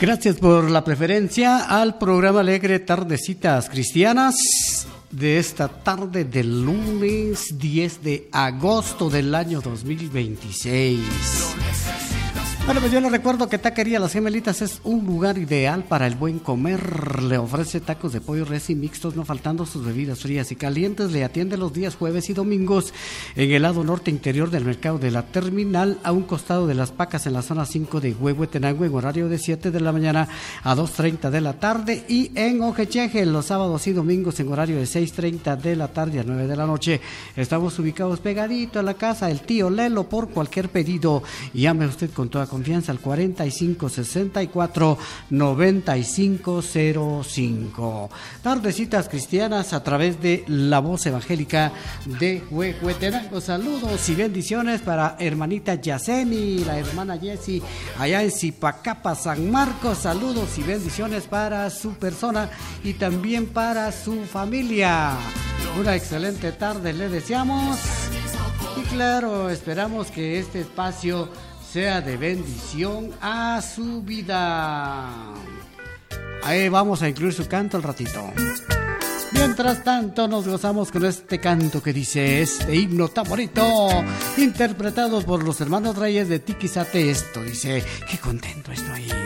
Gracias por la preferencia al programa Alegre Tardecitas Cristianas de esta tarde del lunes 10 de agosto del año 2026. Bueno, pues yo les recuerdo que Taquería Las Gemelitas es un lugar ideal para el buen comer. Le ofrece tacos de pollo, res y mixtos, no faltando sus bebidas frías y calientes. Le atiende los días jueves y domingos en el lado norte interior del mercado de la terminal, a un costado de Las Pacas, en la zona 5 de Huehuetenango, en horario de 7 de la mañana a 2:30 de la tarde. Y en Ojecheje, los sábados y domingos, en horario de 6:30 de la tarde a 9 de la noche. Estamos ubicados pegadito a la casa El Tío Lelo. Por cualquier pedido, llame usted con toda confianza al 4564-9505. Tardecitas Cristianas a través de la voz evangélica de Huehuetenango. Saludos y bendiciones para hermanita Yaceni, la hermana Jessie, allá en Zipacapa, San Marcos. Saludos y bendiciones para su persona y también para su familia. Una excelente tarde le deseamos. Y claro, esperamos que este espacio sea de bendición a su vida. Ahí vamos a incluir su canto al ratito. Mientras tanto, nos gozamos con este canto que dice, este himno tan bonito, interpretado por los hermanos Reyes de Tiquizate. Esto dice, qué contento estoy.